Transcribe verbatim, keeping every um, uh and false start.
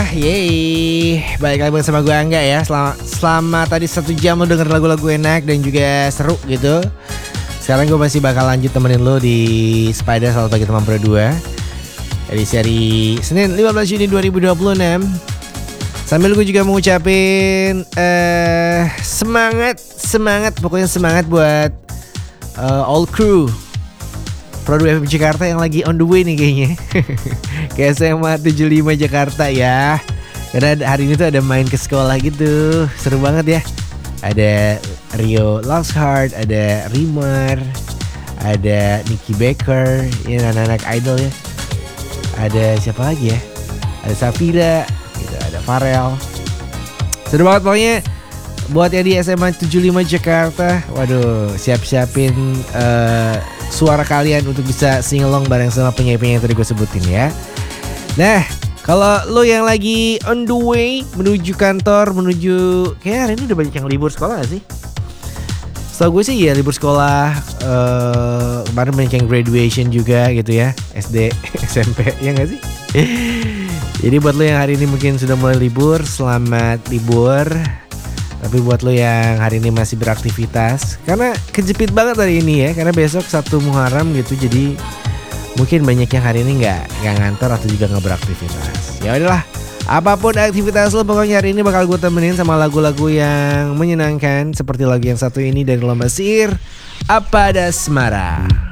yeay. Balik lagi bersama gue Angga ya. Selama, selama tadi satu jam lo denger lagu-lagu enak dan juga seru gitu. Sekarang gue masih bakal lanjut temenin lo di Spider Selamat Pagi Teman Pro dua dari seri Senin lima belas Juni dua ribu dua puluh enam. Sambil gue juga mau ngucapin uh, semangat, semangat, pokoknya semangat buat uh, all crew Pro dua F M Jakarta yang lagi on the way nih kayaknya. Ke S M A tujuh puluh lima Jakarta ya. Karena hari ini tuh ada main ke sekolah gitu. Seru banget ya. Ada Rio Lockhart, ada Rimar, ada Nicky Baker, ini anak-anak idol ya. Ada siapa lagi ya? Ada Safira, gitu, ada Farel. Seru banget pokoknya. Buat yang di S M A tujuh puluh lima Jakarta, waduh, siap-siapin uh, suara kalian untuk bisa sing along bareng sama penyanyi-penyanyi yang tadi gue sebutin ya. Nah, kalau lo yang lagi on the way menuju kantor, menuju kayak hari ini udah banyak yang libur sekolah gak sih? Setahu gue sih ya libur sekolah, uh, kemarin banyak yang graduation juga gitu ya, S D, S M P, ya gak sih? Jadi buat lo yang hari ini mungkin sudah mulai libur, selamat libur. Tapi buat lo yang hari ini masih beraktivitas, karena kejepit banget hari ini ya, karena besok satu Muharram gitu, jadi mungkin banyak yang hari ini nggak nggak ngantor atau juga nggak beraktivitas. Ya udahlah, apapun aktivitas lo, pokoknya hari ini bakal gue temenin sama lagu-lagu yang menyenangkan seperti lagu yang satu ini dari Lomba Sihir Apa Ada Asmara.